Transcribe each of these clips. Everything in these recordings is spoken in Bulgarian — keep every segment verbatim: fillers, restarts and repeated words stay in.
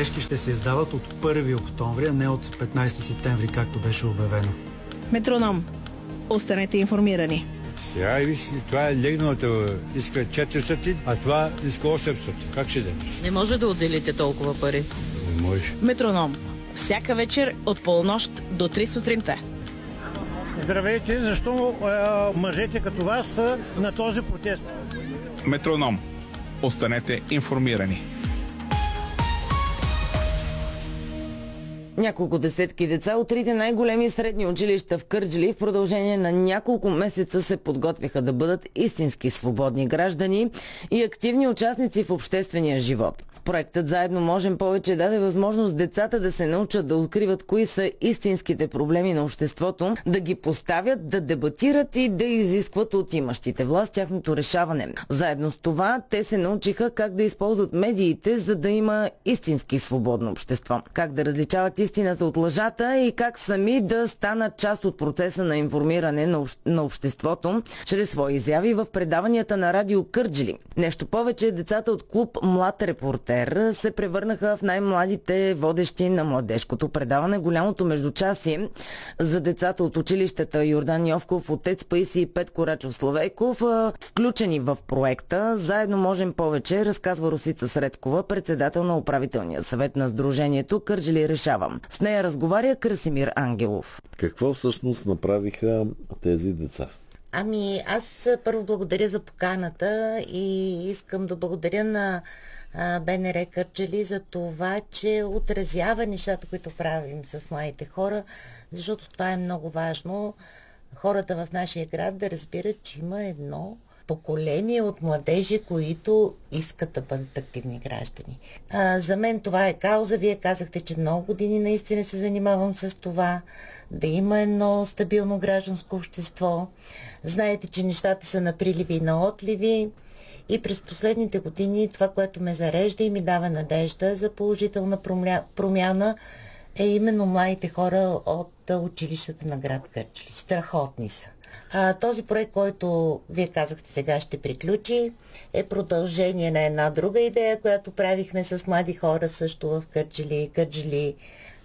бележки ще се издават от първи октомври, а не от петнайсети септември, както беше обявено. Метроном. Останете информирани. Сега и виж, това е легналото, иска четиристотин, а това иска осемстотин. Как ще вземеш? Не може да отделите толкова пари. Не може. Метроном. Всяка вечер от полунощ до три сутринта. Здравейте, защо е, мъжете като вас са на този протест? Метроном. Останете информирани. Няколко десетки деца от трите най-големи средни училища в Кърджали в продължение на няколко месеца се подготвяха да бъдат истински свободни граждани и активни участници в обществения живот. Проектът "Заедно можем повече" даде възможност децата да се научат да откриват кои са истинските проблеми на обществото, да ги поставят, да дебатират и да изискват от имащите власт тяхното решаване. Заедно с това те се научиха как да използват медиите, за да има истински свободно общество. Как да различават истината от лъжата и как сами да станат част от процеса на информиране на, обще... на обществото чрез свои изяви в предаванията на радио Кърджали. Нещо повече, децата от клуб "Млад репортер" се превърнаха в най-младите водещи на младежкото предаване "Голямото междучасие" за децата от училищата Йордан Йовков, Отец Паисий и Петко Рачов Славейков, включени в проекта "Заедно можем повече", разказва Росица Средкова, председател на управителния съвет на сдружението "Кърджали решава". С нея разговаря Красимир Ангелов. Какво всъщност направиха тези деца? Ами, аз първо благодаря за поканата и искам да благодаря на БНР Кърджали за това, че отразява нещата, които правим с младите хора, защото това е много важно. Хората в нашия град да разбират, че има едно поколение от младежи, които искат да бъдат активни граждани. А, за мен това е кауза. Вие казахте, че много години наистина се занимавам с това. Да има едно стабилно гражданско общество. Знаете, че нещата са на приливи и на отливи. И през последните години това, което ме зарежда и ми дава надежда за положителна промяна, е именно младите хора от училищата на град Кърджали. Страхотни са. А, този проект, който вие казахте сега ще приключи, е продължение на една друга идея, която правихме с млади хора също в Кърджали. Кърджали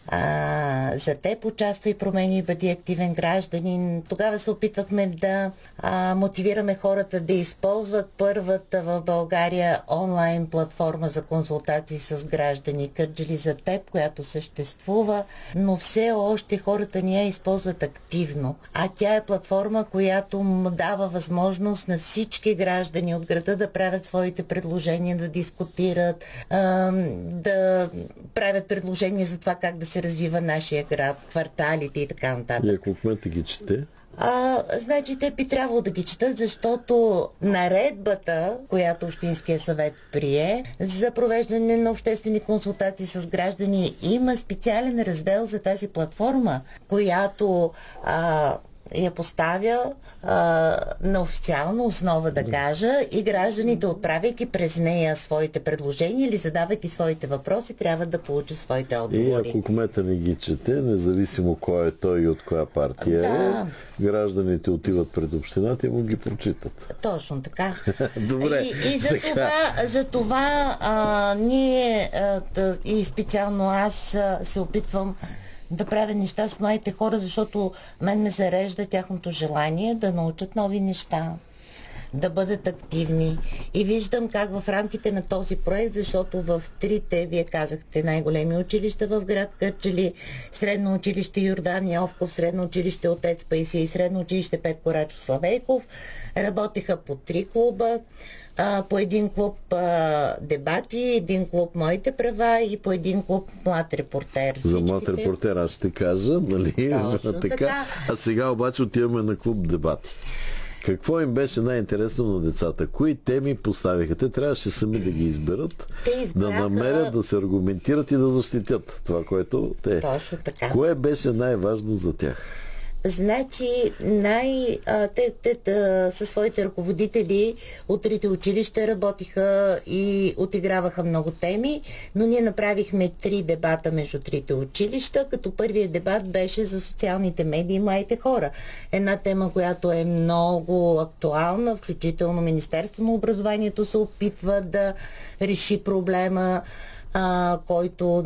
А, за теб участвай, промени и бъди активен гражданин. Тогава се опитвахме да а, мотивираме хората да използват първата в България онлайн платформа за консултации с граждани Кърджали за теб, която съществува, но все още хората не я използват активно. А тя е платформа, която дава възможност на всички граждани от града да правят своите предложения, да дискутират, а, да правят предложения за това как да се развива нашия град, кварталите и така нататък. И ако кметът ги чете? А, значи те би трябвало да ги четат, защото наредбата, която Общинския съвет прие за провеждане на обществени консултации с граждани, има специален раздел за тази платформа, която а, я поставя а, на официална основа, да кажа, и гражданите, отправяйки през нея своите предложения или задавайки своите въпроси, трябва да получат своите отговори. И ако кмета не ги чете, независимо кой е той и от коя партия да. е, гражданите отиват пред общината и му ги прочитат. Точно така. Добре. И, и за това, за това а, ние а, да, и специално аз а, се опитвам да правя неща с младите хора, защото мен ме зарежда тяхното желание да научат нови неща, да бъдат активни. И виждам как в рамките на този проект, защото в трите, вие казахте, най-големи училища в град Кърджали, средно училище Йордан Йовков, средно училище Отец Паисий и средно училище Петко Рачов Славейков, работиха по три клуба. А, по един клуб а, дебати, един клуб Моите права и по един клуб Млад репортер. За Всичките... Млад репортер аз ще кажа, нали? Точно така. така. А сега обаче отиваме на клуб дебати. Какво им беше най-интересно на децата? Кои теми поставиха? Те трябваше сами да ги изберат, избраха... да намерят, да се аргументират и да защитят това, което те. Точно така. Кое беше най-важно за тях? Значи, най, а, те, те, те със своите ръководители от трите училища работиха и отиграваха много теми, но ние направихме три дебата между трите училища, като първият дебат беше за социалните медии и младите хора. Една тема, която е много актуална, включително Министерството на образованието се опитва да реши проблема, а, който